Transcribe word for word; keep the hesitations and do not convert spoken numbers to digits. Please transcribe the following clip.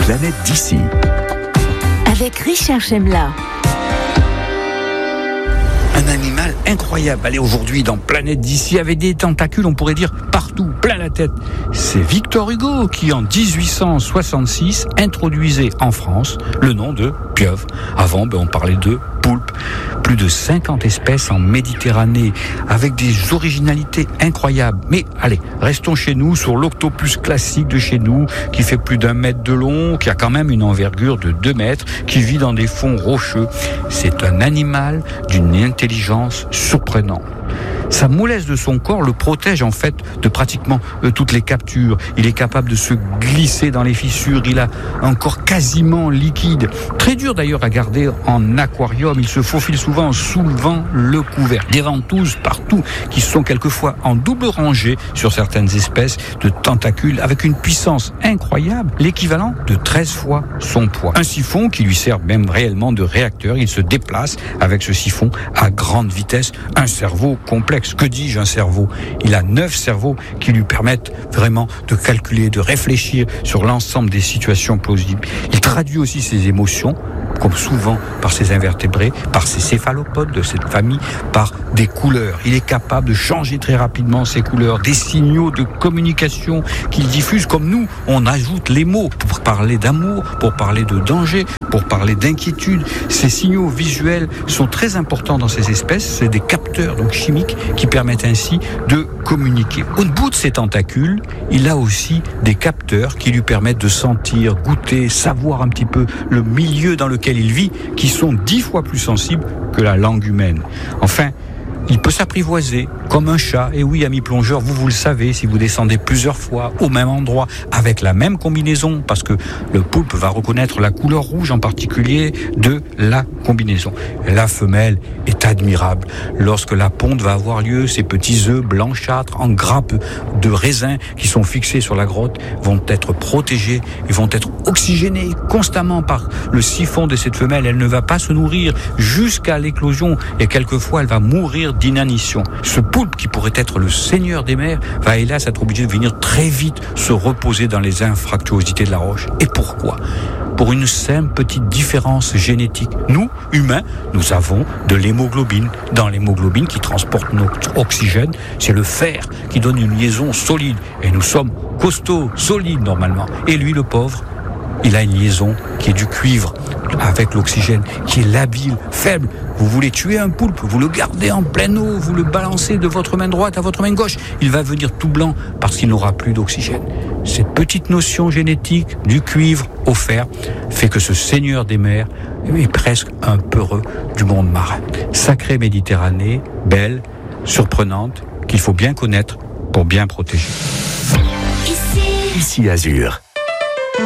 Planète d'ici. Avec Richard Chemla. Un animal incroyable. Allez, aujourd'hui, dans Planète d'ici, avec des tentacules, on pourrait dire partout, plein la tête. C'est Victor Hugo qui, en dix-huit cent soixante-six, introduisait en France le nom de pieuvre. Avant, ben, on parlait de poulpe. Plus de cinquante espèces en Méditerranée, avec des originalités incroyables. Mais allez, restons chez nous, sur l'octopus classique de chez nous, qui fait plus d'un mètre de long, qui a quand même une envergure de deux mètres, qui vit dans des fonds rocheux. C'est un animal d'une intelligence surprenante. Sa mollesse de son corps le protège en fait de pratiquement euh, toutes les captures. Il est capable de se glisser dans les fissures. Il a un corps quasiment liquide. Très dur d'ailleurs à garder en aquarium. Il se faufile souvent en soulevant le couvercle. Des ventouses partout qui sont quelquefois en double rangée sur certaines espèces de tentacules avec une puissance incroyable, l'équivalent de treize fois son poids. Un siphon qui lui sert même réellement de réacteur. Il se déplace avec ce siphon à grande vitesse. Un cerveau complexe. Que dis-je, un cerveau ? Il a neuf cerveaux qui lui permettent vraiment de calculer, de réfléchir sur l'ensemble des situations plausibles. Il traduit aussi ses émotions, comme souvent par ses invertébrés, par ses céphalopodes de cette famille, par des couleurs. Il est capable de changer très rapidement ces couleurs, des signaux de communication qu'il diffuse, comme nous, on ajoute les mots pour parler d'amour, pour parler de danger, pour parler d'inquiétude. Ces signaux visuels sont très importants dans ces espèces. C'est des capteurs donc chimiques qui permettent ainsi de communiquer. Au bout de ses tentacules, il a aussi des capteurs qui lui permettent de sentir, goûter, savoir un petit peu le milieu dans lequel il vit, qui sont dix fois plus sensibles que la langue humaine. Enfin, il peut s'apprivoiser comme un chat. Et oui, amis plongeurs, vous, vous le savez, si vous descendez plusieurs fois au même endroit, avec la même combinaison, parce que le poulpe va reconnaître la couleur rouge en particulier de la combinaison. La femelle est admirable. Lorsque la ponte va avoir lieu, ces petits œufs blanchâtres en grappes de raisin qui sont fixés sur la grotte vont être protégés et vont être oxygénés constamment par le siphon de cette femelle. Elle ne va pas se nourrir jusqu'à l'éclosion et quelquefois elle va mourir d'inanition. Ce poulpe, qui pourrait être le seigneur des mers, va hélas être obligé de venir très vite se reposer dans les infractuosités de la roche. Et pourquoi ? Pour une simple petite différence génétique. Nous, humains, nous avons de l'hémoglobine. Dans l'hémoglobine qui transporte notre oxygène, c'est le fer qui donne une liaison solide. Et nous sommes costauds, solides normalement. Et lui, le pauvre, il a une liaison qui est du cuivre avec l'oxygène, qui est labile, faible. Vous voulez tuer un poulpe, vous le gardez en pleine eau, vous le balancez de votre main droite à votre main gauche. Il va venir tout blanc parce qu'il n'aura plus d'oxygène. Cette petite notion génétique du cuivre au fer fait que ce seigneur des mers est presque un peureux du monde marin. Sacrée Méditerranée, belle, surprenante, qu'il faut bien connaître pour bien protéger. Ici Azur.